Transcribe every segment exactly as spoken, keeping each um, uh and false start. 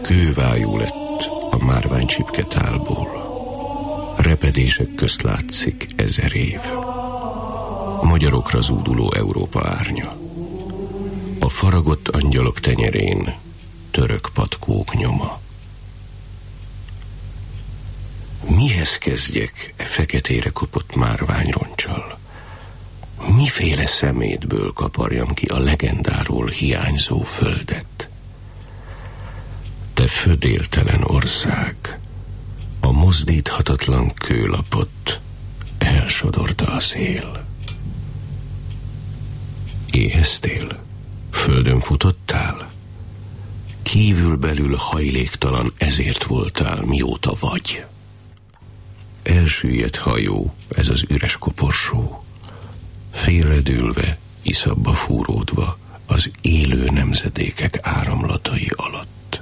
Kővájú lett a márványcsipketálból. Repedések közt látszik ezer év. Magyarokra zúduló Európa árnya. A faragott angyalok tenyerén török patkók nyoma. Mihez kezdjek e feketére kopott márványroncsal? Miféle szemétből kaparjam ki a legendáról hiányzó földet? Te födéltelen ország, a mozdíthatatlan kőlapot elsodorta a szél. Éheztél? Földön futottál? Kívülbelül hajléktalan ezért voltál, mióta vagy. Elsüllyedt hajó, ez az üres koporsó. Félredőlve, iszabba fúródva, az élő nemzedékek áramlatai alatt.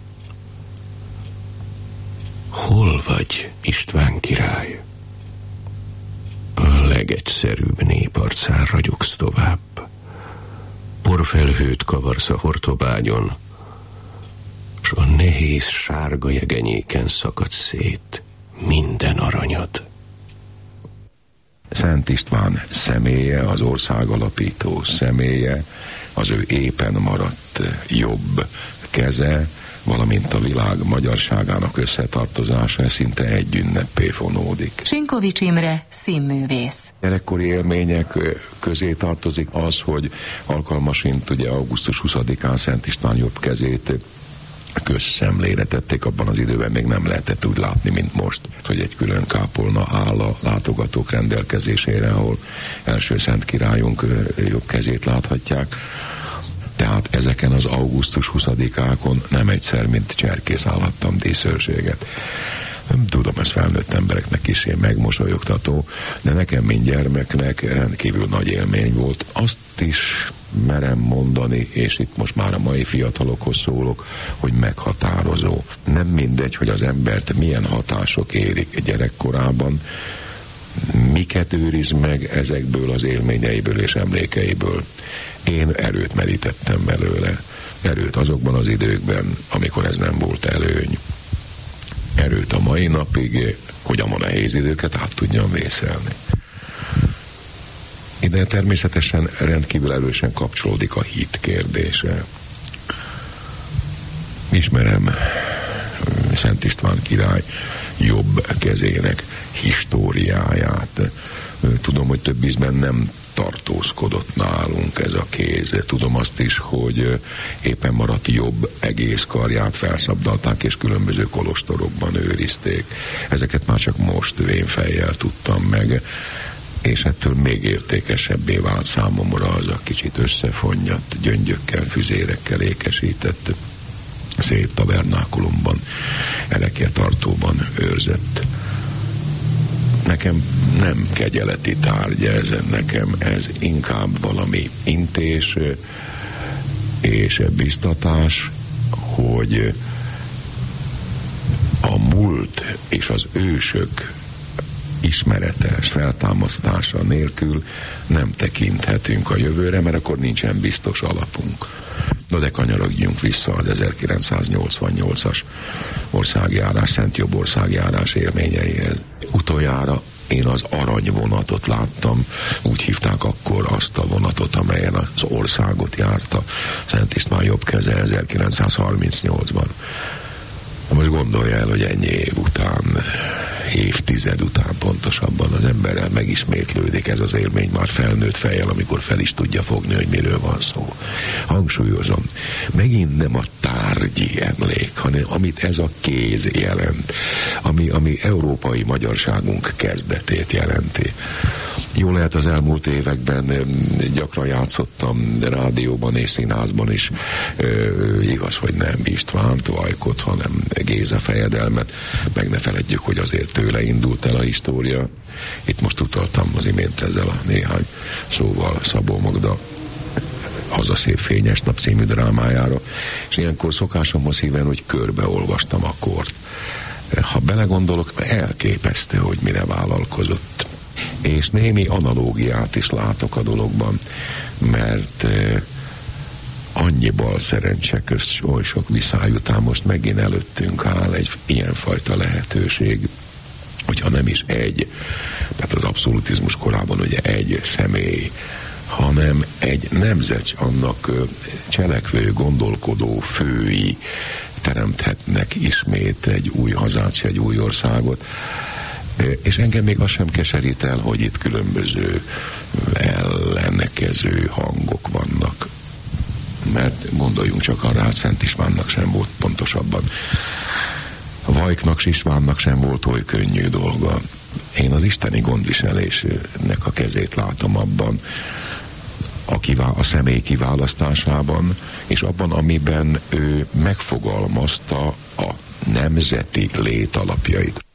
Hol vagy, István király? A legegyszerűbb néparcán ragyogsz tovább. Porfelhőt kavarsz a hortobágyon, s a nehéz sárga jegenyéken szakad szét minden aranyad. Szent István személye, az ország alapító személye, az ő épen maradt jobb keze, valamint a világ magyarságának összetartozása szinte egy ünneppé fonódik. Sinkovics Imre, színművész. Gyerekkori élmények közé tartozik az, hogy alkalmasint ugye augusztus huszadikán Szent István jobb kezét közszemlére tették, abban az időben még nem lehetett úgy látni, mint most, hogy egy külön kápolna áll a látogatók rendelkezésére, ahol első szent királyunk jobb kezét láthatják. Tehát ezeken az augusztus huszadikákon nem egyszer, mint cserkész állhattam díszőrséget. Nem tudom, ez felnőtt embereknek is én megmosolyogtató, de nekem, mint gyermeknek rendkívül nagy élmény volt. Azt is merem mondani, és itt most már a mai fiatalokhoz szólok, hogy meghatározó. Nem mindegy, hogy az embert milyen hatások érik gyerekkorában, miket őriz meg ezekből az élményeiből és emlékeiből. Én erőt merítettem belőle. Erőt azokban az időkben, amikor ez nem volt előny. Erőt a mai napig, hogy a ma nehéz időket át tudjam vészelni. Ide természetesen rendkívül erősen kapcsolódik a hit kérdése. Ismerem Szent István király jobb kezének históriáját. Tudom, hogy több ízben nem tartózkodott nálunk ez a kéz. Tudom azt is, hogy éppen maradt jobb egész karját felszabdalták, és különböző kolostorokban őrizték. Ezeket már csak most vénfejjel tudtam meg, és ettől még értékesebbé vált számomra az a kicsit összefonnyat, gyöngyökkel, füzérekkel ékesített, szép tabernákulumban, erekjetartóban őrzött. Nekem nem kegyeleti tárgy ez, nekem ez inkább valami intés és biztatás, hogy a múlt és az ősök ismerete és feltámasztása nélkül nem tekinthetünk a jövőre, mert akkor nincsen biztos alapunk. No, de kanyarodjunk vissza az ezerkilencszáznyolcvannyolcas országjárás, Szent Jobb országjárás élményeihez. Utoljára én az aranyvonatot láttam, úgy hívták akkor azt a vonatot, amelyen az országot járta Szent István jobb keze ezerkilencszázharmincnyolcban. Most gondolja el, hogy ennyi év után, évtized után pontosabban az emberrel megismétlődik ez az élmény már felnőtt fejjel, amikor fel is tudja fogni, hogy miről van szó. Hangsúlyozom, megint nem a tárgyi emlék, hanem amit ez a kéz jelent, ami, ami európai magyarságunk kezdetét jelenti. Jól lehet, az elmúlt években gyakran játszottam rádióban és színházban is, ö, igaz, hogy nem Istvánt, Vajkot, hanem Géza fejedelmet, meg ne feledjük, hogy azért tőle indult el a história. Itt most utaltam az imént ezzel a néhány szóval Szabó Magda Haza szép fényes nap című drámájára, és ilyenkor szokásomhoz híven, hogy körbeolvastam a kort. Ha belegondolok, elképesztő, hogy mire vállalkozott. És némi analógiát is látok a dologban, mert annyi bal szerencse közt oly sok viszály után most megint előttünk áll egy ilyenfajta lehetőség, hogyha nem is egy, tehát az abszolutizmus korában ugye egy személy, hanem egy nemzet, annak cselekvő, gondolkodó fői teremthetnek ismét egy új hazát, egy új országot. És engem még az sem keserít el, hogy itt különböző ellenkező hangok vannak. Mert gondoljunk csak arra, hát Szent Istvánnak sem volt pontosabban. Vajknak, Istvánnak sem volt oly könnyű dolga. Én az isteni gondviselésnek a kezét látom abban, a, kivá- a személy kiválasztásában, és abban, amiben ő megfogalmazta a nemzeti lét alapjait.